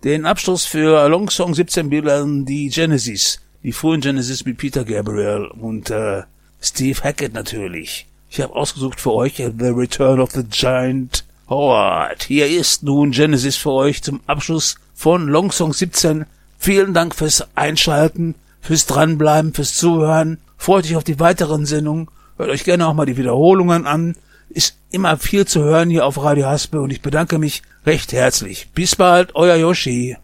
Den Abschluss für Along Song 17 bildern die Genesis, die frühen Genesis mit Peter Gabriel und Steve Hackett natürlich. Ich habe ausgesucht für euch The Return of the Giant Howard. Hier ist nun Genesis für euch zum Abschluss von Long Song 17. Vielen Dank fürs Einschalten, fürs Dranbleiben, fürs Zuhören. Freut euch auf die weiteren Sendungen. Hört euch gerne auch mal die Wiederholungen an. Ist immer viel zu hören hier auf Radio Haspe und ich bedanke mich recht herzlich. Bis bald, euer Yoshi.